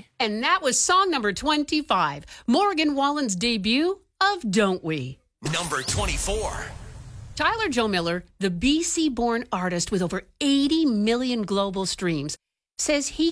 We? And that was song number 25, Morgan Wallen's debut of Don't We? Number 24. Tyler Joe Miller, the BC-born artist with over 80 million global streams, says he